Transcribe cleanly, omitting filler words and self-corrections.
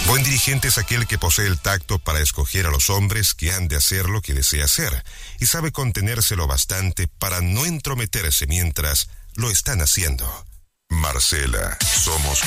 Buen dirigente es aquel que posee el tacto para escoger a los hombres que han de hacer lo que desea hacer y sabe contenerse lo bastante para no entrometerse mientras lo están haciendo. Marcela, somos